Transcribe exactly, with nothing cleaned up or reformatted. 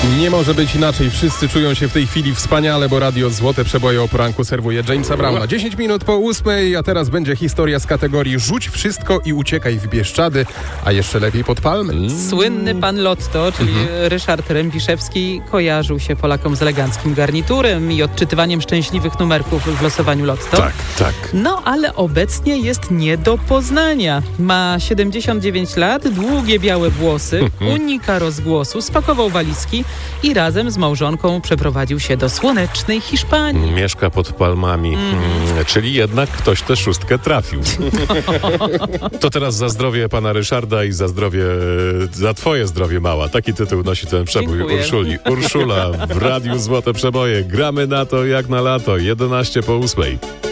Nie może być inaczej. Wszyscy czują się w tej chwili wspaniale, bo Radio Złote Przeboje o poranku serwuje Jamesa Browna. dziesięć minut po ósmej, a teraz będzie historia z kategorii rzuć wszystko i uciekaj w Bieszczady, a jeszcze lepiej pod palmy. Słynny pan Lotto, czyli mhm. Ryszard Rębiszewski, kojarzył się Polakom z eleganckim garniturem i odczytywaniem szczęśliwych numerków w losowaniu Lotto. Tak, tak. No, ale obecnie jest nie do poznania. Ma siedemdziesiąt dziewięć lat, długie białe włosy, unika rozgłosu, spakował walizki i razem z małżonką przeprowadził się do słonecznej Hiszpanii. Mieszka pod palmami, mm. Mm, czyli jednak ktoś tę szóstkę trafił. To teraz za zdrowie pana Ryszarda i za zdrowie, za twoje zdrowie mała. Taki tytuł nosi ten przebój. Dziękuję. Urszuli. Urszula w Radiu Złote Przeboje. Gramy na to jak na lato. jedenaście po ósmej.